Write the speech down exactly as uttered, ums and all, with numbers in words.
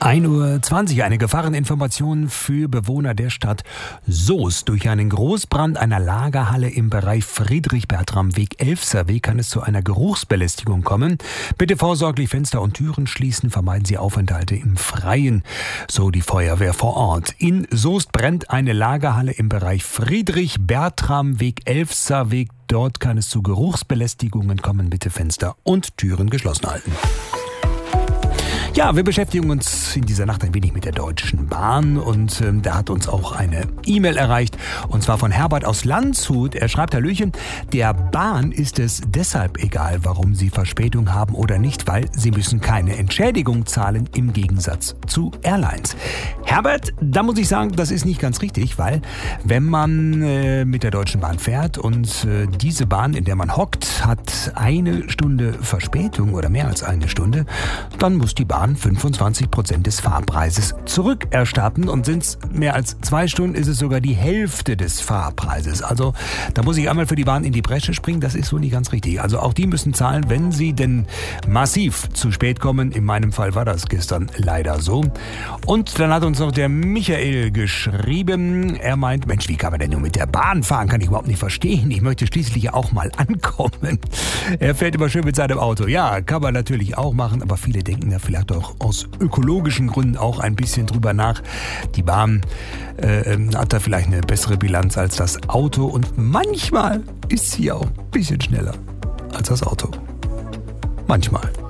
ein Uhr zwanzig, eine Gefahreninformation für Bewohner der Stadt Soest. Durch einen Großbrand einer Lagerhalle im Bereich Friedrich-Bertram-Weg-Elfser-Weg kann es zu einer Geruchsbelästigung kommen. Bitte vorsorglich Fenster und Türen schließen, vermeiden Sie Aufenthalte im Freien, so die Feuerwehr vor Ort. In Soest brennt eine Lagerhalle im Bereich Friedrich-Bertram-Weg-Elfser-Weg. Dort kann es zu Geruchsbelästigungen kommen. Bitte Fenster und Türen geschlossen halten. Ja, wir beschäftigen uns in dieser Nacht ein wenig mit der Deutschen Bahn und ähm, da hat uns auch eine E-Mail erreicht und zwar von Herbert aus Landshut. Er schreibt: Hallöchen, der Bahn ist es deshalb egal, warum sie Verspätung haben oder nicht, weil sie müssen keine Entschädigung zahlen im Gegensatz zu Airlines. Herbert, da muss ich sagen, das ist nicht ganz richtig, weil wenn man äh, mit der Deutschen Bahn fährt und äh, diese Bahn, in der man hockt, hat eine Stunde Verspätung oder mehr als eine Stunde, dann muss die Bahn fünfundzwanzig Prozent des Fahrpreises zurückerstatten und sind es mehr als zwei Stunden, ist es sogar die Hälfte des Fahrpreises. Also da muss ich einmal für die Bahn in die Bresche springen, das ist so nicht ganz richtig. Also auch die müssen zahlen, wenn sie denn massiv zu spät kommen. In meinem Fall war das gestern leider so. Und dann hat uns noch der Michael geschrieben, er meint, Mensch, wie kann man denn nur mit der Bahn fahren? Kann ich überhaupt nicht verstehen. Ich möchte schließlich ja auch mal ankommen. Er fährt immer schön mit seinem Auto. Ja, kann man natürlich auch machen, aber viele denken da vielleicht auch aus ökologischen Gründen auch ein bisschen drüber nach. Die Bahn äh, hat da vielleicht eine bessere Bilanz als das Auto und manchmal ist sie auch ein bisschen schneller als das Auto. Manchmal.